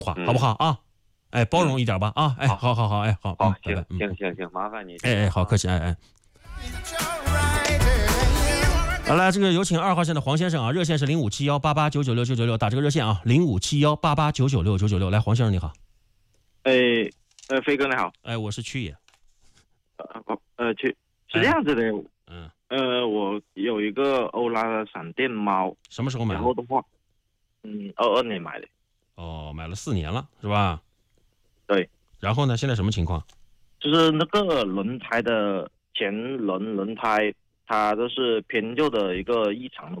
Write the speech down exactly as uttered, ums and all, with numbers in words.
话，好不好啊？哎，包容一点吧啊！哎，好好好，哎，好， 好， 嗯、 行嗯、 行行行，麻烦你。 哎哎，好，客气，哎哎。好来，这个有请二号线的黄先生啊，热线是零五七幺八八九九六九九六，打这个热线啊，零五七幺八八九九六九九六。来，黄先生你好。 哎，呃，飞哥你好。 哎，我是曲野。 呃呃，去是这样子的。 嗯。 呃，我有一个欧拉的闪电猫， 什么时候买的？ 然后的话，嗯，二二年买的。 哦，买了四年了，是吧？ 对。 然后呢？现在什么情况？ 就是那个轮胎的前轮轮胎，它都是偏右的一个异常的